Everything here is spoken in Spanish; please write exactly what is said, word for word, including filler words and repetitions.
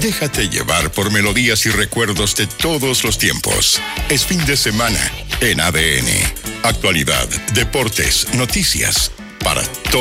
Déjate llevar por melodías y recuerdos de todos los tiempos. Es fin de semana en A D N. Actualidad, deportes, noticias, para todos.